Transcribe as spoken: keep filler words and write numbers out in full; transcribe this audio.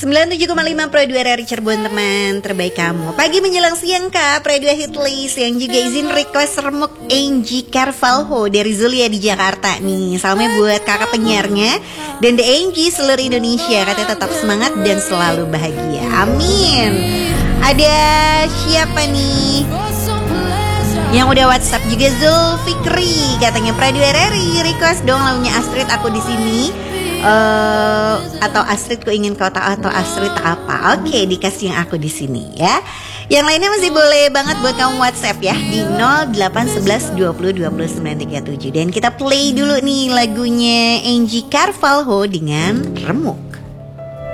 sembilan puluh tujuh koma lima Pro dua R R I Cirebon, teman terbaik kamu. Pagi menjelang siang Kak, Pro dua hit list yang juga izin request remuk Angie Carvalho dari Zulia di Jakarta nih. Salamnya buat kakak penyiarnya dan The Angie seluruh Indonesia. Katanya tetap semangat dan selalu bahagia. Amin. Ada siapa nih yang udah WhatsApp juga? Zulfikri katanya Pro dua R R I request dong lagunya Astrid Aku di Sini. Uh, atau Astrid Ku Ingin Kau Tahu atau Astrid Tak Apa. Oke, dikasih yang Aku di Sini ya. Yang lainnya masih boleh banget buat kamu WhatsApp ya di nol delapan satu satu dua nol dua nol sembilan tiga tujuh. Dan kita play dulu nih lagunya Angie Carvalho dengan Remuk.